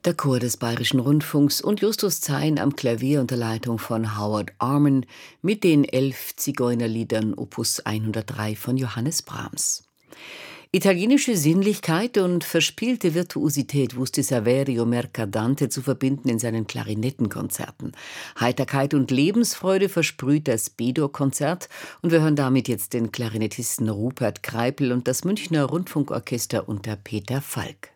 Der Chor des Bayerischen Rundfunks und Justus Zein am Klavier unter Leitung von Howard Arman mit den 11 Zigeunerliedern Opus 103 von Johannes Brahms. Italienische Sinnlichkeit und verspielte Virtuosität wusste Saverio Mercadante zu verbinden in seinen Klarinettenkonzerten. Heiterkeit und Lebensfreude versprüht das B-Dur-Konzert und wir hören damit jetzt den Klarinettisten Rupert Kreipel und das Münchner Rundfunkorchester unter Peter Falk.